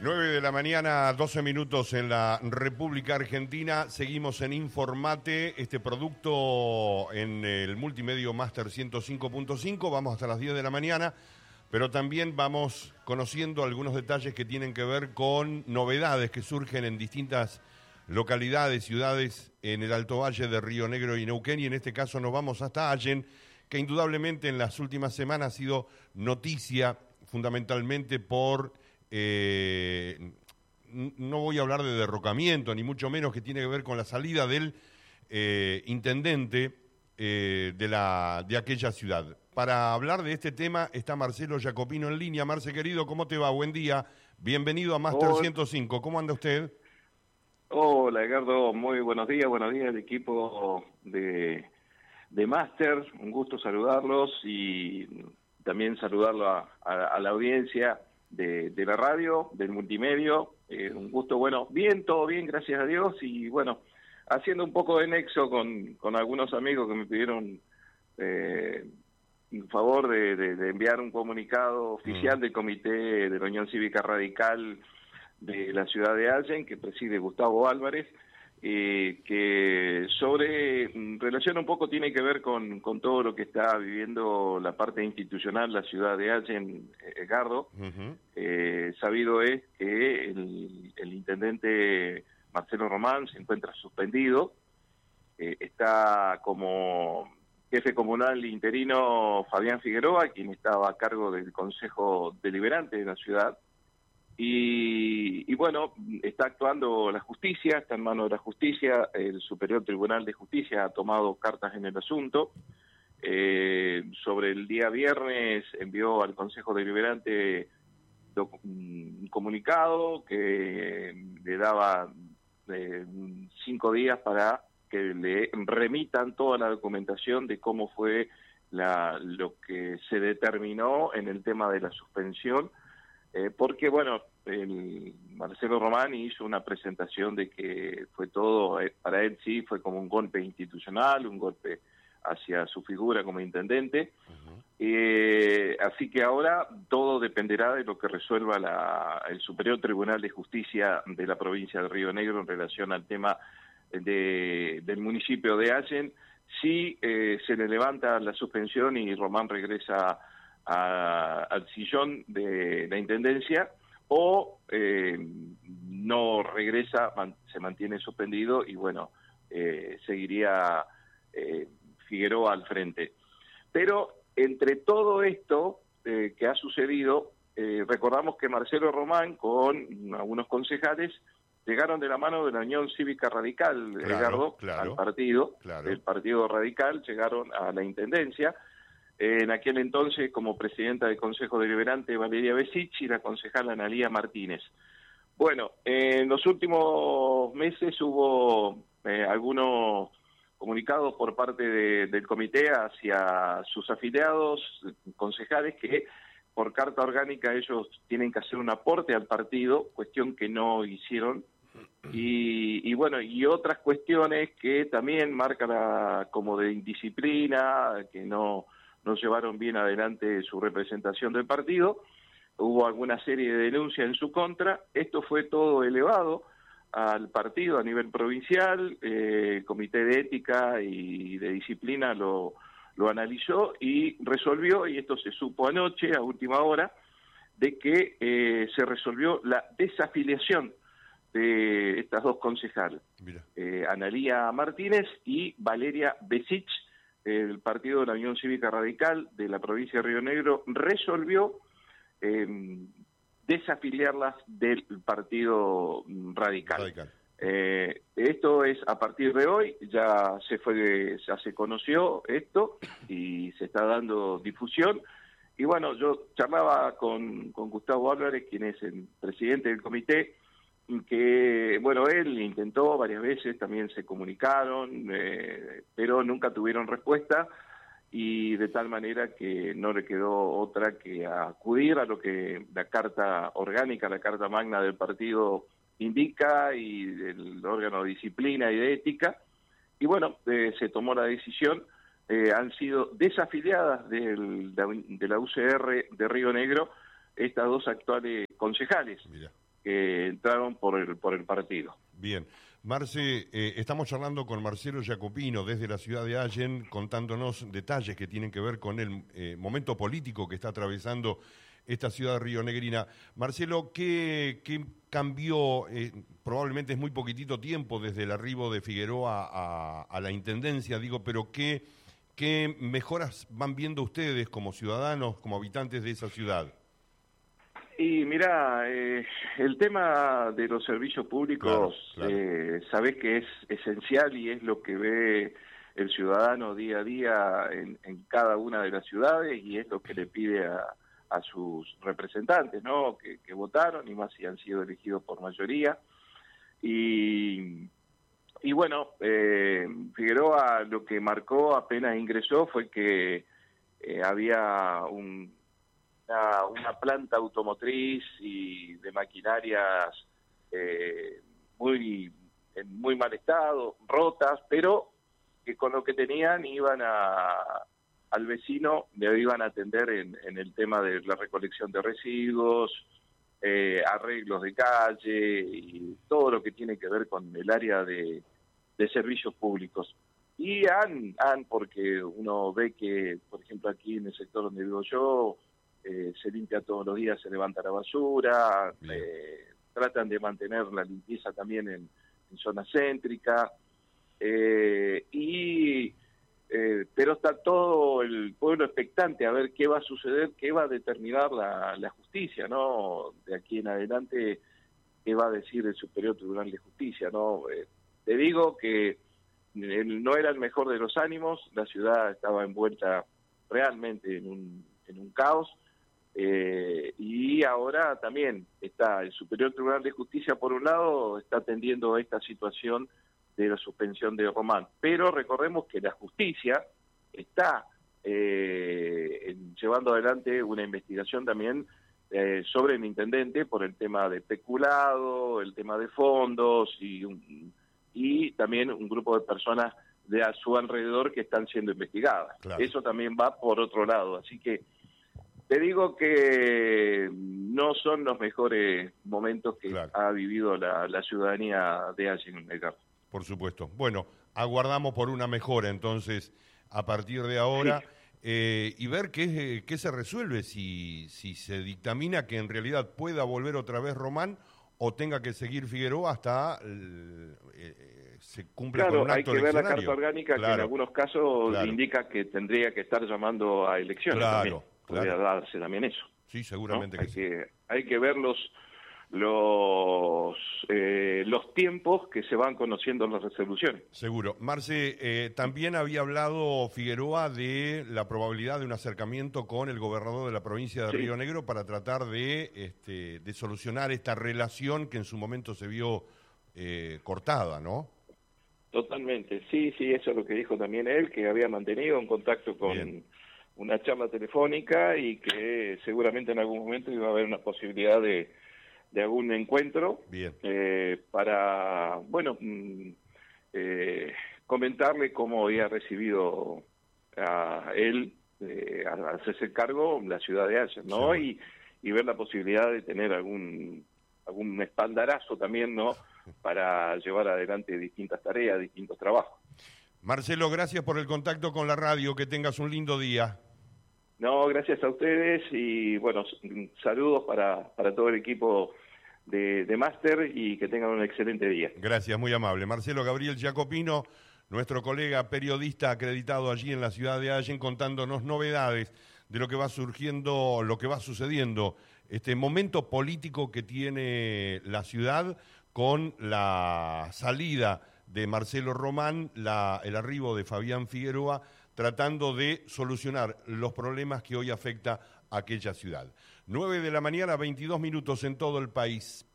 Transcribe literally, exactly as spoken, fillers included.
nueve de la mañana, doce minutos en la República Argentina. Seguimos en Informate, este producto en el Multimedio Master ciento cinco punto cinco. Vamos hasta las diez de la mañana, pero también vamos conociendo algunos detalles que tienen que ver con novedades que surgen en distintas localidades, ciudades en el Alto Valle de Río Negro y Neuquén. Y en este caso nos vamos hasta Allen, que indudablemente en las últimas semanas ha sido noticia fundamentalmente por... Eh, no voy a hablar de derrocamiento, ni mucho menos, que tiene que ver con la salida del eh, intendente eh, de, la, de aquella ciudad. Para hablar de este tema está Marcelo Jacopino en línea. Marce, querido, ¿cómo te va? Buen día. Bienvenido a Master Hola. ciento cinco. ¿Cómo anda usted? Hola, Edgardo. Muy buenos días. Buenos días al equipo de, de Master. Un gusto saludarlos y también saludarlo a, a, a la audiencia De, de la radio, del multimedio. Eh, un gusto, bueno, bien, todo bien, gracias a Dios, y bueno, haciendo un poco de nexo con, con algunos amigos que me pidieron eh, un favor de, de, de enviar un comunicado oficial mm. del Comité de la Unión Cívica Radical de la ciudad de Allen, que preside Gustavo Álvarez, eh, que sobre, relaciona un poco, tiene que ver con, con todo lo que está viviendo la parte institucional, la ciudad de Allen, Edgardo. Uh-huh. Eh, sabido es que el, el intendente Marcelo Román se encuentra suspendido, eh, está como jefe comunal interino Fabián Figueroa, quien estaba a cargo del Consejo Deliberante de la ciudad. Y, y bueno, está actuando la justicia, está en manos de la justicia, el Superior Tribunal de Justicia ha tomado cartas en el asunto. Eh, sobre el día viernes envió al Consejo Deliberante un comunicado que le daba eh, cinco días para que le remitan toda la documentación de cómo fue la, lo que se determinó en el tema de la suspensión. Eh, porque, bueno, el Marcelo Román hizo una presentación de que fue todo, eh, para él sí, fue como un golpe institucional, un golpe hacia su figura como intendente. Uh-huh. Eh, así que ahora todo dependerá de lo que resuelva la, el Superior Tribunal de Justicia de la provincia de Río Negro en relación al tema de, del municipio de Allen. Si eh, se le levanta la suspensión y Román regresa A, al sillón de la intendencia, o eh, no regresa, man, se mantiene suspendido y bueno, eh, seguiría eh, Figueroa al frente. Pero entre todo esto eh, que ha sucedido, eh, recordamos que Marcelo Román con algunos concejales llegaron de la mano de la Unión Cívica Radical, claro, Edgardo, claro, al partido, claro. del Partido Radical, llegaron a la intendencia. En aquel entonces, como presidenta del Consejo Deliberante, Valeria Besich, y la concejala Analía Martínez. Bueno, en los últimos meses hubo eh, algunos comunicados por parte de, del comité hacia sus afiliados, concejales, que por carta orgánica ellos tienen que hacer un aporte al partido, cuestión que no hicieron. Y, y bueno, y otras cuestiones que también marcan la, como de indisciplina, que no... no llevaron bien adelante su representación del partido, hubo alguna serie de denuncias en su contra, esto fue todo elevado al partido a nivel provincial, eh, el Comité de Ética y de Disciplina lo, lo analizó y resolvió, y esto se supo anoche a última hora, de que eh, se resolvió la desafiliación de estas dos concejales, eh, Analía Martínez y Valeria Besich. El partido de la Unión Cívica Radical de la provincia de Río Negro resolvió eh, desafiliarlas del partido radical. radical. Eh, esto es a partir de hoy, ya se fue, ya se conoció esto y se está dando difusión. Y bueno, yo charlaba con, con Gustavo Álvarez, quien es el presidente del comité, que, bueno, él intentó varias veces, también se comunicaron, eh, pero nunca tuvieron respuesta, y de tal manera que no le quedó otra que acudir a lo que la carta orgánica, la carta magna del partido indica, y del órgano de disciplina y de ética, y bueno, eh, se tomó la decisión, eh, han sido desafiliadas del, de la U C R de Río Negro estas dos actuales concejales. Mira. que entraron por el, por el partido. Bien. Marce, eh, estamos charlando con Marcelo Jacopino desde la ciudad de Allen, contándonos detalles que tienen que ver con el eh, momento político que está atravesando esta ciudad rionegrina. Marcelo, ¿qué, qué cambió? Eh, probablemente es muy poquitito tiempo desde el arribo de Figueroa a, a la Intendencia, digo, pero ¿qué, qué mejoras van viendo ustedes como ciudadanos, como habitantes de esa ciudad? Y mira, eh, el tema de los servicios públicos, claro, claro. Eh, sabés que es esencial y es lo que ve el ciudadano día a día en, en cada una de las ciudades y es lo que le pide a, a sus representantes, ¿no? Que, que votaron y más si han sido elegidos por mayoría. Y, y bueno, eh, Figueroa lo que marcó apenas ingresó fue que eh, había un... Una, una planta automotriz y de maquinarias eh, muy en muy mal estado, rotas, pero que con lo que tenían iban a al vecino, le iban a atender en, en el tema de la recolección de residuos, eh, arreglos de calle y todo lo que tiene que ver con el área de, de servicios públicos. Y han, han, porque uno ve que, por ejemplo, aquí en el sector donde vivo yo, Eh, se limpia todos los días, se levanta la basura, eh, tratan de mantener la limpieza también en, en zona céntrica, eh, y eh, pero está todo el pueblo expectante a ver qué va a suceder, qué va a determinar la, la justicia, ¿no? De aquí en adelante, qué va a decir el Superior Tribunal de Justicia, ¿no? Eh, te digo que él no era el mejor de los ánimos, la ciudad estaba envuelta realmente en un, en un caos. Eh, y ahora también está el Superior Tribunal de Justicia, por un lado, está atendiendo esta situación de la suspensión de Román, pero recordemos que la justicia está eh, llevando adelante una investigación también eh, sobre el intendente por el tema de peculado, el tema de fondos y, un, y también un grupo de personas de a su alrededor que están siendo investigadas. Claro. Eso también va por otro lado, así que te digo que no son los mejores momentos que claro. ha vivido la, la ciudadanía de Allen, Edgardo. Por supuesto. Bueno, aguardamos por una mejora entonces a partir de ahora sí. eh, y ver qué, qué se resuelve, si, si se dictamina que en realidad pueda volver otra vez Román o tenga que seguir Figueroa hasta eh, eh, se cumpla claro, con un acto hay que ver la eleccionario. Carta Orgánica claro. que en algunos casos claro. indica que tendría que estar llamando a elecciones claro. también. Podría claro. darse también eso. Sí, seguramente ¿no? que hay sí. Que, hay que ver los los eh, los tiempos que se van conociendo en las resoluciones. Seguro. Marce, eh, también había hablado Figueroa de la probabilidad de un acercamiento con el gobernador de la provincia de sí. Río Negro para tratar de, este, de solucionar esta relación que en su momento se vio eh, cortada, ¿no? Totalmente. Sí, sí, eso es lo que dijo también él, que había mantenido un contacto con... Bien. una charla telefónica y que seguramente en algún momento iba a haber una posibilidad de, de algún encuentro Bien. Eh, para, bueno, eh, comentarle cómo había recibido a él eh, al hacerse cargo la ciudad de Allen, ¿no? Sí. Y, y ver la posibilidad de tener algún algún espaldarazo también, ¿no? Para llevar adelante distintas tareas, distintos trabajos. Marcelo, gracias por el contacto con la radio, que tengas un lindo día. No, gracias a ustedes y bueno, saludos para, para todo el equipo de, de Máster y que tengan un excelente día. Gracias, muy amable. Marcelo Gabriel Jacopino, nuestro colega periodista acreditado allí en la ciudad de Allen, contándonos novedades de lo que va surgiendo, lo que va sucediendo, este momento político que tiene la ciudad con la salida de Marcelo Román, la, el arribo de Fabián Figueroa, tratando de solucionar los problemas que hoy afecta a aquella ciudad. nueve de la mañana, veintidós minutos en todo el país.